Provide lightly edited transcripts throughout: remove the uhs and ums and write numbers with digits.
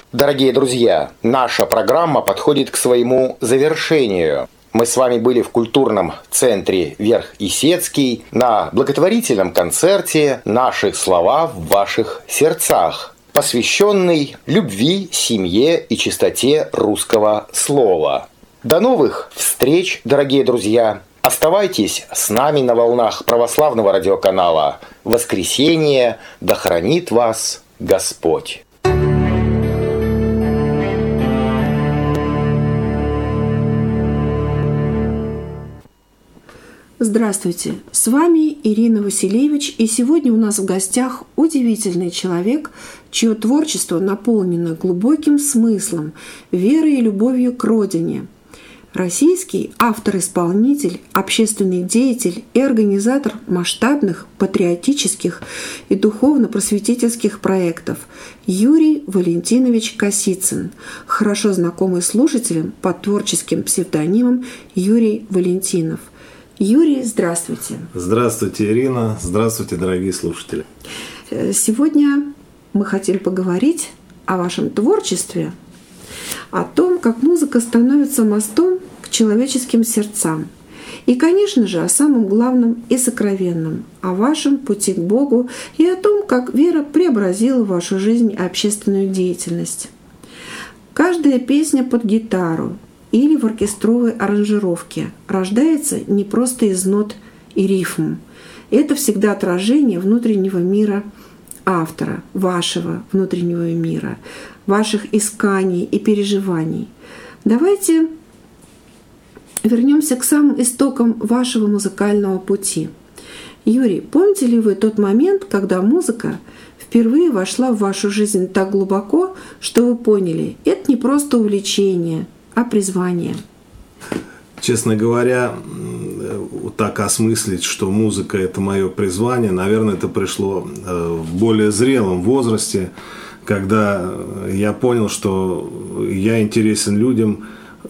Дорогие друзья, наша программа подходит к своему завершению. Мы с вами были в культурном центре Верх-Исетский на благотворительном концерте «Наши слова в ваших сердцах», посвященный любви, семье и чистоте русского слова. До новых встреч, дорогие друзья! Оставайтесь с нами на волнах православного радиоканала «Воскресенье, да хранит вас Господь». Здравствуйте, с вами Ирина Василевич, и сегодня у нас в гостях удивительный человек, чье творчество наполнено глубоким смыслом, верой и любовью к родине. Российский автор-исполнитель, общественный деятель и организатор масштабных патриотических и духовно-просветительских проектов Юрий Валентинович Косицын, хорошо знакомый слушателям под творческим псевдонимом Юрий Валентинов. Юрий, здравствуйте. Здравствуйте, Ирина. Здравствуйте, дорогие слушатели. Сегодня мы хотели поговорить о вашем творчестве, о том, как музыка становится мостом к человеческим сердцам. И, конечно же, о самом главном и сокровенном, о вашем пути к Богу и о том, как вера преобразила вашу жизнь и общественную деятельность. Каждая песня под гитару или в оркестровой аранжировке рождается не просто из нот и рифм. Это всегда отражение внутреннего мира автора, вашего внутреннего мира, ваших исканий и переживаний. Давайте вернемся к самым истокам вашего музыкального пути. Юрий, помните ли вы тот момент, когда музыка впервые вошла в вашу жизнь так глубоко, что вы поняли, это не просто увлечение, а призвание? Честно говоря, так осмыслить, что музыка – это мое призвание, наверное, это пришло в более зрелом возрасте, когда я понял, что я интересен людям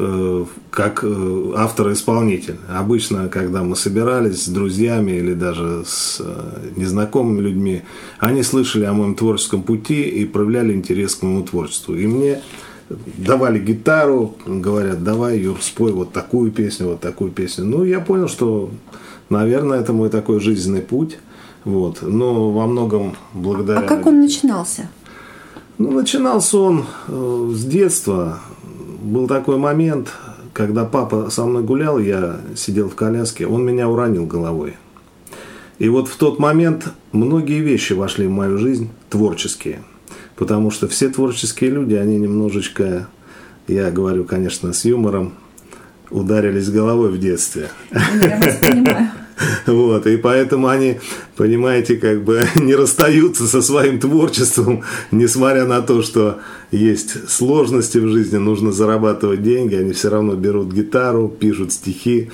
как автор-исполнитель. Обычно, когда мы собирались с друзьями или даже с незнакомыми людьми, они слышали о моем творческом пути и проявляли интерес к моему творчеству. И мне давали гитару, говорят, давай, Юр, спой вот такую песню, вот такую песню. Ну, я понял, что, наверное, это мой такой жизненный путь. Вот. Но во многом благодаря... А как он начинался? Ну, начинался он с детства. Был такой момент, когда папа со мной гулял, я сидел в коляске, он меня уронил головой. И вот в тот момент многие вещи вошли в мою жизнь, творческие. Потому что все творческие люди, они немножечко, я говорю, конечно, с юмором, ударились головой в детстве. Я вас понимаю. Вот, и поэтому они, понимаете, как бы не расстаются со своим творчеством, несмотря на то, что есть сложности в жизни, нужно зарабатывать деньги, они все равно берут гитару, пишут стихи,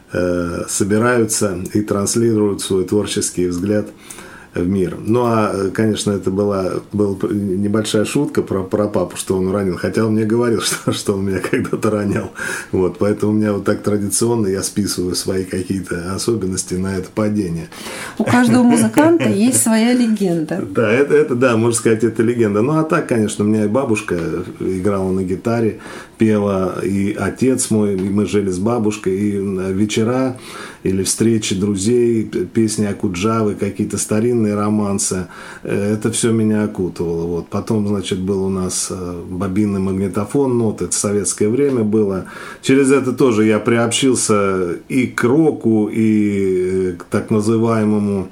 собираются и транслируют свой творческий взгляд в мир. Ну, а, конечно, это была небольшая шутка про папу, что он уронил. Хотя он мне говорил, что он меня когда-то ронял. Вот, поэтому у меня вот так традиционно я списываю свои какие-то особенности на это падение. У каждого музыканта есть своя легенда. Да, это, да, можно сказать, это легенда. Ну, а так, конечно, у меня и бабушка играла на гитаре, пела, и отец мой, и мы жили с бабушкой, и вечера или встречи друзей, песни Акуджавы, какие-то старинные романсы. Это все меня окутывало. Вот. Потом, значит, был у нас бобинный магнитофон, ну, вот это советское время было. Через это тоже я приобщился и к року, и к так называемому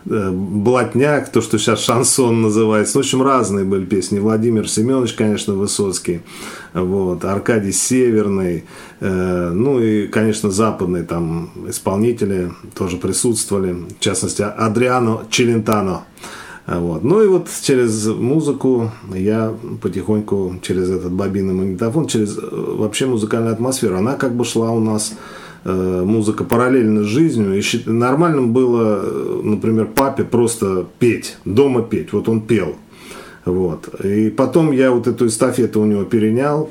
блатняк, то, что сейчас шансон называется. В общем, разные были песни. Владимир Семенович, конечно, Высоцкий, вот, Аркадий Северный, ну и, конечно, западные там исполнители тоже присутствовали, в частности, Адриано Челентано. Вот. Ну и вот через музыку я потихоньку, через этот бобинный магнитофон, через вообще музыкальную атмосферу, она как бы шла у нас, музыка параллельно с жизнью. И нормальным было, например, папе просто петь, дома петь. Вот он пел. Вот. И потом я вот эту эстафету у него перенял,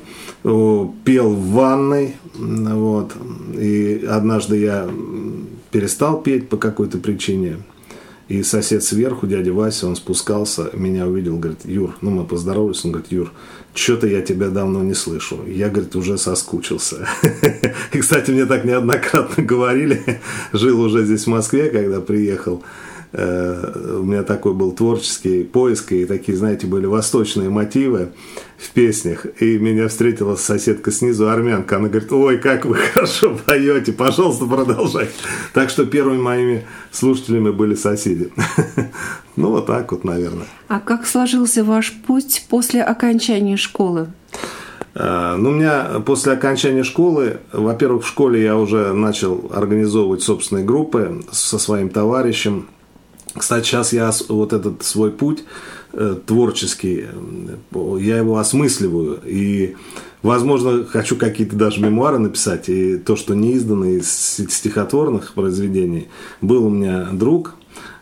пел в ванной. Вот. И однажды я перестал петь по какой-то причине. И сосед сверху, дядя Вася, он спускался, меня увидел, говорит: Юр, ну мы поздоровались, он говорит: Юр, что-то я тебя давно не слышу. Я, говорит, уже соскучился. И, кстати, мне так неоднократно говорили, жил уже здесь в Москве, когда приехал. У меня такой был творческий поиск, и такие, знаете, были восточные мотивы в песнях. И меня встретила соседка снизу, армянка. Она говорит: ой, как вы хорошо поете, пожалуйста, продолжайте. Так что первыми моими слушателями были соседи. Ну, вот так вот, наверное. А как сложился ваш путь после окончания школы? Ну, у меня после окончания школы, во-первых, в школе я уже начал организовывать собственные группы со своим товарищем. Кстати, сейчас я вот этот свой путь творческий, я его осмысливаю. И, возможно, хочу какие-то даже мемуары написать. И то, что не издано из стихотворных произведений. Был у меня друг,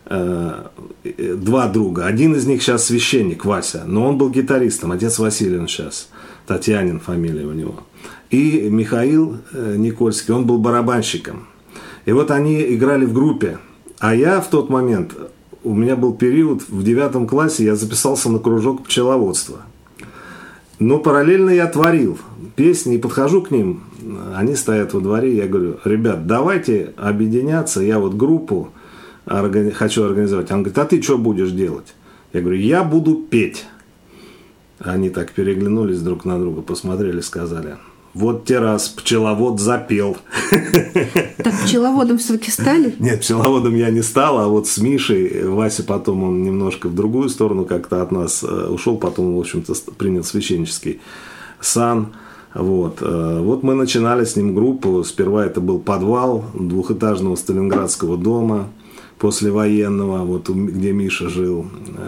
два друга. Один из них сейчас священник, Вася, но он был гитаристом, отец Василий он сейчас. Татьянин фамилия у него. И Михаил Никольский, он был барабанщиком. И вот они играли в группе. А я в тот момент, у меня был период, в 9 классе я записался на кружок пчеловодства. Но параллельно я творил песни и подхожу к ним. Они стоят во дворе, я говорю: ребят, давайте объединяться, я вот группу хочу организовать. Он говорит: а ты что будешь делать? Я говорю: я буду петь. Они так переглянулись друг на друга, посмотрели, сказали: вот те раз пчеловод запел. Так пчеловодом все-таки стали? Нет, пчеловодом я не стал, а вот с Мишей, Вася потом он немножко в другую сторону как-то от нас ушел, потом, в общем-то, принял священнический сан. Вот мы начинали с ним группу. Сперва это был подвал двухэтажного сталинградского дома послевоенного, вот где Миша жил.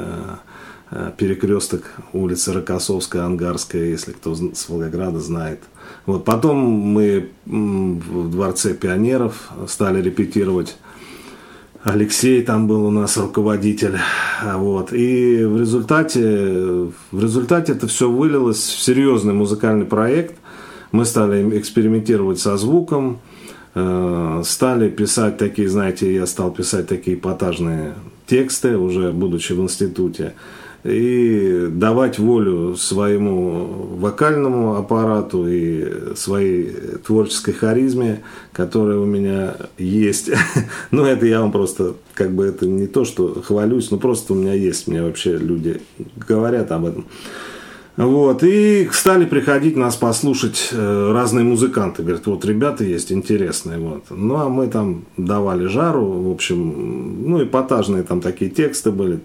Перекресток улицы Рокоссовская, Ангарская, если кто с Волгограда знает. Вот, потом мы в Дворце пионеров стали репетировать. Алексей там был у нас руководитель. Вот. И в результате это все вылилось в серьезный музыкальный проект. Мы стали экспериментировать со звуком, стали писать такие, знаете, я стал писать такие эпатажные тексты, уже будучи в институте. И давать волю своему вокальному аппарату и своей творческой харизме, которая у меня есть. Ну, это я вам просто, как бы, это не то, что хвалюсь, но просто у меня есть, мне вообще люди говорят об этом. Вот, и стали приходить нас послушать разные музыканты. Говорят: вот ребята есть интересные. Вот. Ну, а мы там давали жару, в общем, ну, эпатажные там такие тексты были.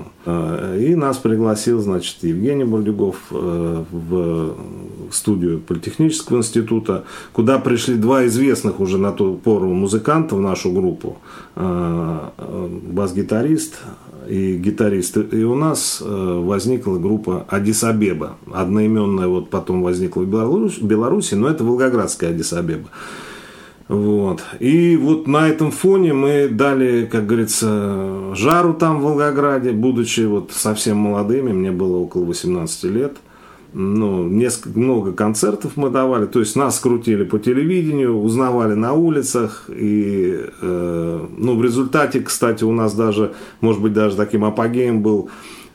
И нас пригласил, значит, Евгений Бурдюгов в студию Политехнического института, куда пришли два известных уже на ту пору музыканта в нашу группу. Бас-гитарист и гитарист. И у нас возникла группа Аддис-Абеба. Одноименная вот потом возникла в Беларуси, но это волгоградская Аддис-Абеба. Вот. И вот на этом фоне мы дали, как говорится, жару там в Волгограде, будучи вот совсем молодыми, мне было около 18 лет. Ну, много концертов мы давали, то есть нас скрутили по телевидению, узнавали на улицах, и в результате, кстати, у нас даже, может быть, даже таким апогеем был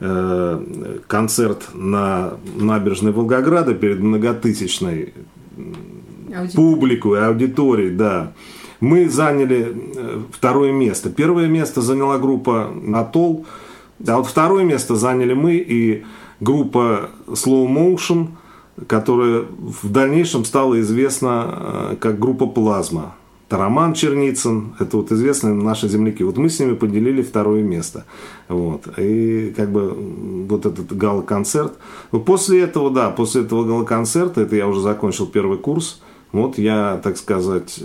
концерт на набережной Волгограда перед многотысячной публикой, аудиторией, да. Мы заняли второе место. Первое место заняла группа «Атолл», а вот второе место заняли мы и группа Slow Motion, которая в дальнейшем стала известна как группа «Плазма». Роман Черницын, это вот известные наши земляки. Вот мы с ними поделили второе место. Вот. И как бы вот этот гала-концерт. После этого гала-концерта, это я уже закончил первый курс, вот я, так сказать,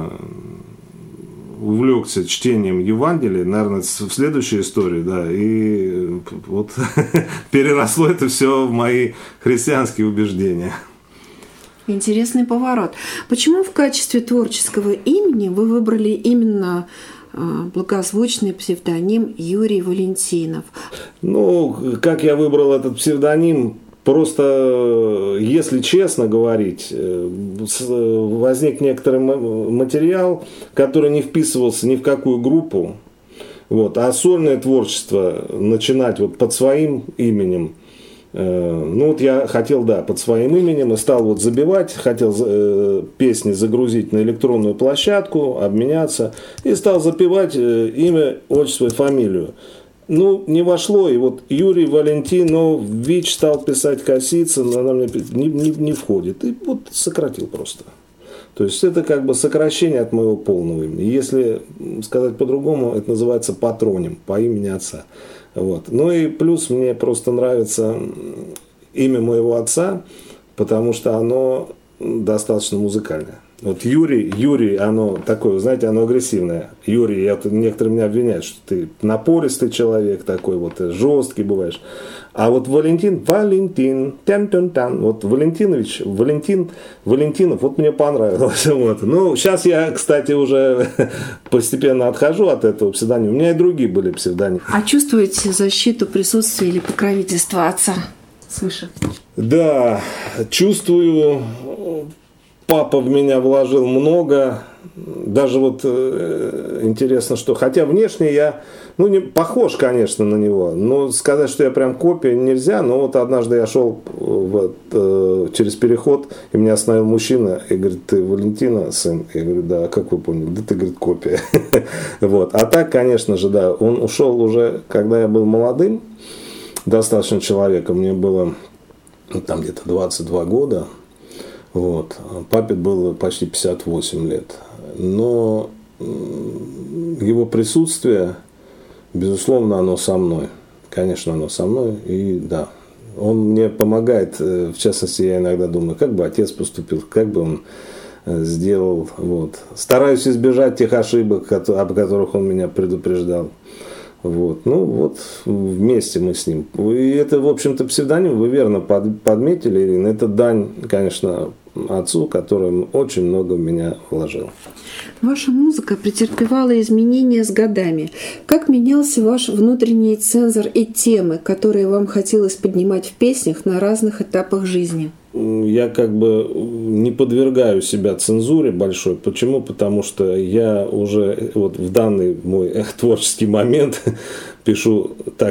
увлекся чтением Евангелия, наверное, в следующей истории, да, и вот переросло это все в мои христианские убеждения. Интересный поворот. Почему в качестве творческого имени вы выбрали именно благозвучный псевдоним Юрий Валентинов? Ну, как я выбрал этот псевдоним? Просто, если честно говорить, возник некоторый материал, который не вписывался ни в какую группу. Вот. А сольное творчество начинать вот под своим именем, ну вот я хотел, да, под своим именем и стал вот забивать, хотел песни загрузить на электронную площадку, обменяться, и стал запевать имя, отчество и фамилию. Ну, не вошло, и вот Юрий Валентинов, ВИЧ стал писать Косицын, она мне не входит, и вот сократил просто. То есть это как бы сокращение от моего полного имени. Если сказать по-другому, это называется патроним, по имени отца. Вот. Ну и плюс мне просто нравится имя моего отца, потому что оно достаточно музыкальное. Вот Юрий, оно такое, знаете, оно агрессивное. Юрий, некоторые меня обвиняют, что ты напористый человек такой, вот жесткий бываешь. А вот Валентин, тян-тян-тян, вот Валентинов, вот мне понравилось. Вот. Ну, сейчас я, кстати, уже постепенно отхожу от этого псевдонима. У меня и другие были псевдонимы. А чувствуете защиту, присутствие или покровительство отца свыше? Да, чувствую. Папа в меня вложил много. Даже вот интересно, что... Хотя внешне я, ну, не похож, конечно, на него. Но сказать, что я прям копия, нельзя. Но вот однажды я шел через переход, и меня остановил мужчина и говорит: ты Валентина, сын? Я говорю: да. А как вы поняли? Да ты, говорит, копия. Вот. А так, конечно же, да. Он ушел уже, когда я был молодым достаточно человеком. Мне было там где-то 22 года. Вот. Папе было почти 58 лет. Но его присутствие, безусловно, оно со мной. Конечно, оно со мной. И да, он мне помогает. В частности, я иногда думаю, как бы отец поступил, как бы он сделал. Вот. Стараюсь избежать тех ошибок, об которых он меня предупреждал. Вот. Ну, вот вместе мы с ним. И это, в общем-то, псевдоним, вы верно подметили, Ирина. Это дань, конечно, отцу, который очень много в меня вложил. Ваша музыка претерпевала изменения с годами. Как менялся ваш внутренний цензор и темы, которые вам хотелось поднимать в песнях на разных этапах жизни? Я как бы не подвергаю себя цензуре большой. Почему? Потому что я уже вот в данный мой творческий момент пишу